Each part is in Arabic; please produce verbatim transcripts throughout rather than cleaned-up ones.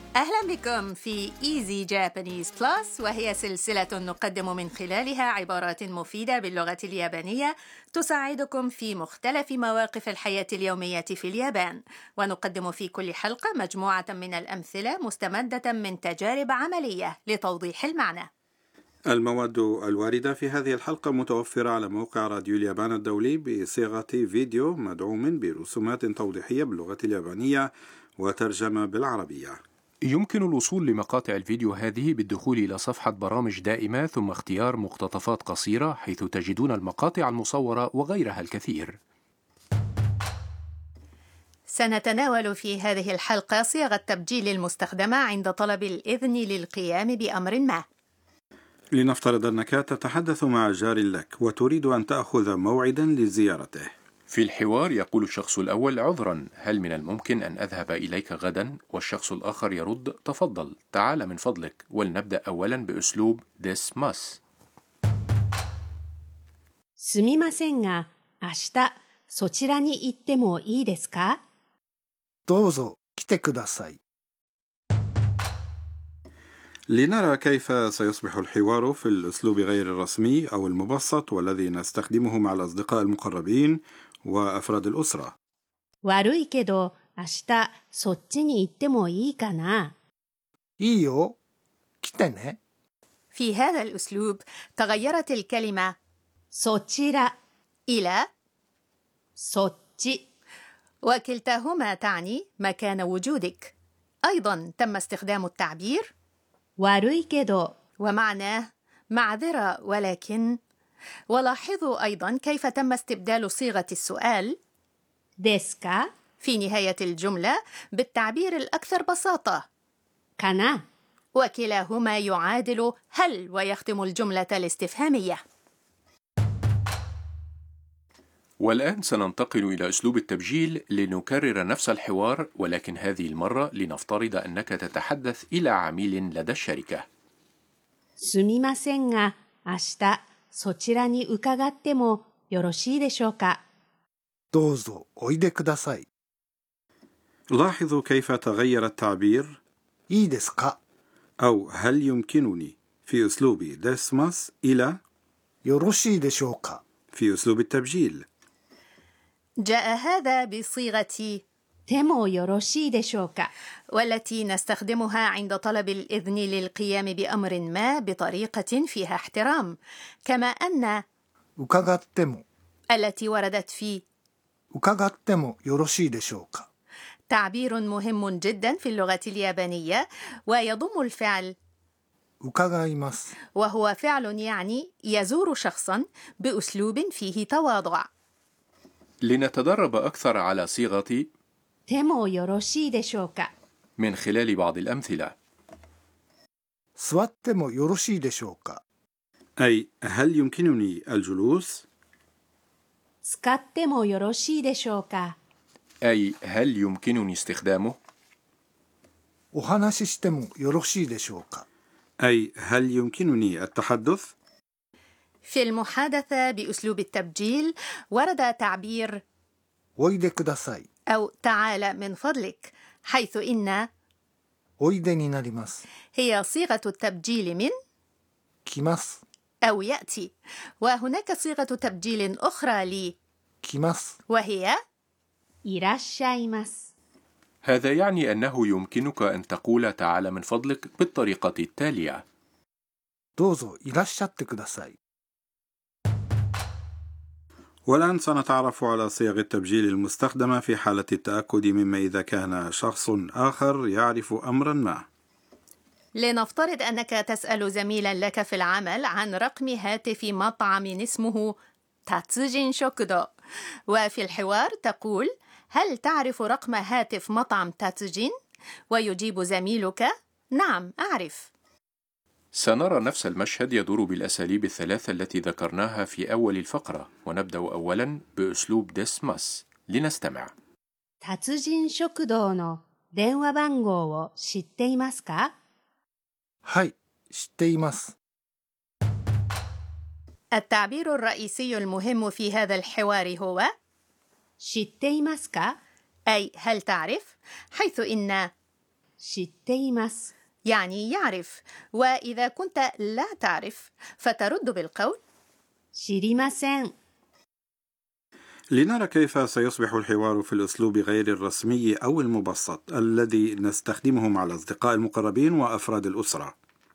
أهلا بكم في Easy Japanese Plus، وهي سلسلة نقدم من خلالها عبارات مفيدة باللغة اليابانية تساعدكم في مختلف مواقف الحياة اليومية في اليابان. ونقدم في كل حلقة مجموعة من الأمثلة مستمدة من تجارب عملية لتوضيح المعنى. المواد الواردة في هذه الحلقة متوفرة على موقع راديو اليابان الدولي بصيغة فيديو مدعوم برسومات توضيحية باللغة اليابانية وترجمة بالعربية. يمكن الوصول لمقاطع الفيديو هذه بالدخول إلى صفحة برامج دائمة ثم اختيار مقتطفات قصيرة، حيث تجدون المقاطع المصورة وغيرها الكثير. سنتناول في هذه الحلقة صيغ التبجيل المستخدمة عند طلب الإذن للقيام بأمر ما. لنفترض أنك تتحدث مع جار لك وتريد أن تأخذ موعدا لزيارته. في الحوار يقول الشخص الأول: عذرا، هل من الممكن أن أذهب إليك غدا؟ والشخص الآخر يرد: تفضل، تعال من فضلك. ولنبدأ أولا بأسلوب ديسماس. すみませんが、明日そちらに行ってもいいですか？ どうぞ来てください。 لنرى كيف سيصبح الحوار في الأسلوب غير الرسمي أو المبسط والذي نستخدمه مع الأصدقاء المقربين وأفراد الأسرة. 悪いけど、明日そっちに行ってもいいかな？ いいよ、来てね。 في هذا الأسلوب تغيرت الكلمة そちら إلى そっち وكلتاهما تعني مكان وجودك. أيضا تم استخدام التعبير 悪いけど ومعناه معذرة ولكن. ولاحظوا أيضا كيف تم استبدال صيغة السؤال ですか في نهاية الجملة بالتعبير الأكثر بساطة かな وكلاهما يعادل هل ويختم الجملة الاستفهامية. والآن سننتقل إلى أسلوب التبجيل لنكرر نفس الحوار، ولكن هذه المرة لنفترض أنك تتحدث إلى عميل لدى الشركة. すみませんが、明日そちらに伺ってもよろしいでしょうか？ どうぞおいでください。 لاحظوا كيف تغير التعبير いいですか أو هل يمكنني في أسلوب ديسماس إلى よろしいでしょうか في أسلوب التبجيل. جاء هذا بصيغة でもよろしいでしょうか والتي نستخدمها عند طلب الإذن للقيام بأمر ما بطريقة فيها احترام، كما أن 伺っても التي وردت في 伺ってもよろしいでしょうか تعبير مهم جدا في اللغة اليابانية، ويضم الفعل 伺います وهو فعل يعني يزور شخصا بأسلوب فيه تواضع. لنتدرب أكثر على صيغة でもよろしいでしょうか من خلال بعض الأمثلة. 座ってもよろしいでしょうか أي هل يمكنني الجلوس؟ 使ってもよろしいでしょうか أي هل يمكنني استخدامه؟ お話ししてもよろしいでしょうか أي هل يمكنني التحدث؟ في المحادثة بأسلوب التبجيل ورد تعبير おいでください أو تعال من فضلك، حيث إن おいでになります هي صيغة التبجيل من 来ます أو يأتي. وهناك صيغة تبجيل أخرى ل 来ます وهي いらっしゃいます هذا يعني أنه يمكنك أن تقول تعال من فضلك بالطريقة التالية: どうぞいらっしゃってください والآن سنتعرف على صيغ التبجيل المستخدمة في حالة التأكد مما إذا كان شخص آخر يعرف أمرا ما. لنفترض أنك تسأل زميلا لك في العمل عن رقم هاتف مطعم اسمه تاتسوجين شوكودو، وفي الحوار تقول: هل تعرف رقم هاتف مطعم تاتسوجين؟ ويجيب زميلك: نعم أعرف. سنرى نفس المشهد يدور بالأساليب الثلاثة التي ذكرناها في أول الفقرة، ونبدأ أولا بأسلوب ديسماس. لنستمع. 達人食堂の電話番号を知っていますか？ はい、知っています التعبير الرئيسي المهم في هذا الحوار هو 知っていますか أي هل تعرف، حيث إن 知っています。 يعني يعرف. وإذا كنت لا تعرف فترد بالقول 知りません。 لنرى كيف سيصبح الحوار في الأسلوب غير الرسمي أو المبسط الذي نستخدمه مع الأصدقاء المقربين وأفراد الأسرة.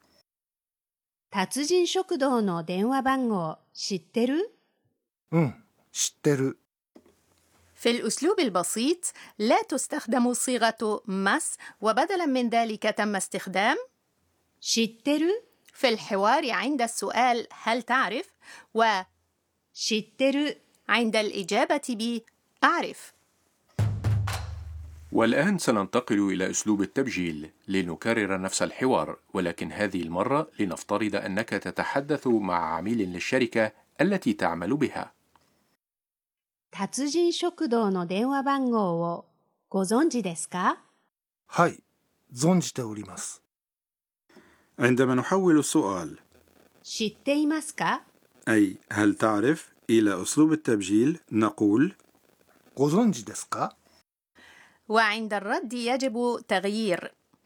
達人食堂の電話番号知ってる？ うん、知ってる。 في الأسلوب البسيط لا تستخدم صيغة مس، وبدلا من ذلك تم استخدام 知ってる？ في الحوار عند السؤال هل تعرف، و 知ってる عند الإجابة ب أعرف. والآن سننتقل إلى أسلوب التبجيل لنكرر نفس الحوار، ولكن هذه المرة لنفترض أنك تتحدث مع عميل للشركة التي تعمل بها. 達人食堂の電話番号をご存知ですか？ はい、存じております。 عندما نحول السؤال 知っていますか أي هل تعرف إلى أسلوب التبجيل نقول ご存知ですか وعند الرد يجب تغيير